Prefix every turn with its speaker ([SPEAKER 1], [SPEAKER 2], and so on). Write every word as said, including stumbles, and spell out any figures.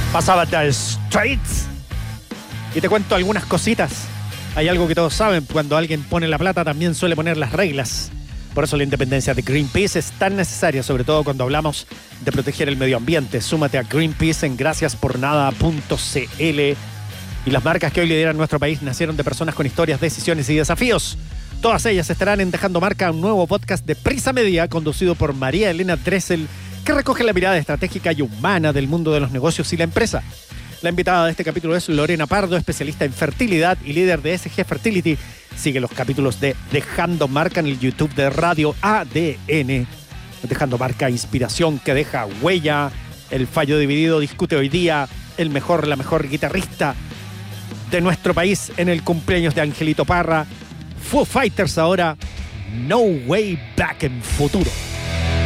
[SPEAKER 1] Pasaba The Straits. Y te cuento algunas cositas. Hay algo que todos saben: cuando alguien pone la plata, también suele poner las reglas. Por eso la independencia de Greenpeace es tan necesaria, sobre todo cuando hablamos de proteger el medio ambiente. Súmate a Greenpeace en gracias por nada punto c l. Y las marcas que hoy lideran nuestro país nacieron de personas con historias, decisiones y desafíos. Todas ellas estarán en Dejando Marca, un nuevo podcast de Prisa Media, conducido por María Elena Dressel, que recoge la mirada estratégica y humana del mundo de los negocios y la empresa. La invitada de este capítulo es Lorena Pardo, especialista en fertilidad y líder de S G Fertility. Sigue los capítulos de Dejando Marca en el YouTube de Radio A D N. Dejando Marca, inspiración que deja huella. El Fallo Dividido discute hoy día el mejor, la mejor guitarrista de nuestro país en el cumpleaños de Angelito Parra. Foo Fighters ahora, No Way Back en futuro.